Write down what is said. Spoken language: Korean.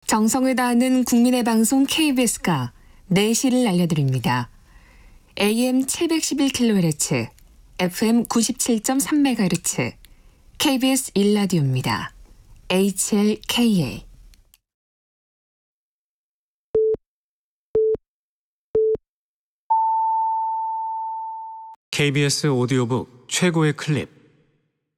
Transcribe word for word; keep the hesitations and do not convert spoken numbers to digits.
정성을 다하는 국민의 방송 케이비에스가 네 시를 알려드립니다. 에이엠 칠백십일 킬로헤르츠, 에프엠 구십칠 점 삼 메가헤르츠, 케이비에스 일 라디오입니다. 에이치엘케이에이. 케이비에스 오디오북 최고의 클립.